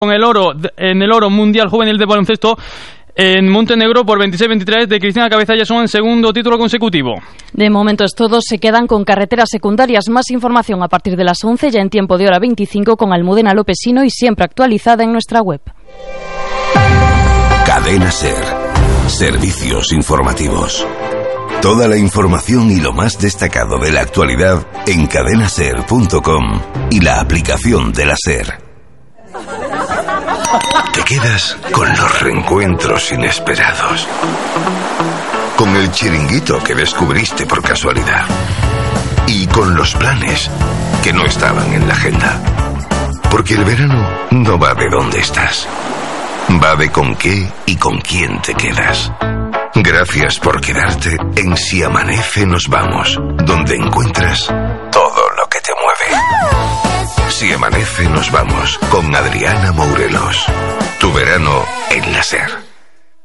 con el oro en el oro mundial juvenil de baloncesto en Montenegro por 26-23 de Cristina Cabezalla. Son el segundo título consecutivo. De momento es todo, se quedan con carreteras secundarias. Más información a partir de las 11, ya en tiempo de hora 25 con Almudena Lopesino y siempre actualizada en nuestra web. Cadena SER. Servicios informativos. Toda la información y lo más destacado de la actualidad en cadenaser.com y la aplicación de la SER. Te quedas con los reencuentros inesperados, con el chiringuito que descubriste por casualidad y con los planes que no estaban en la agenda. Porque el verano no va de dónde estás, va de con qué y con quién te quedas. Gracias por quedarte en Si Amanece Nos Vamos, donde encuentras todo lo que te mueve. Si Amanece Nos Vamos, con Adriana Mourelos. Tu verano en la SER.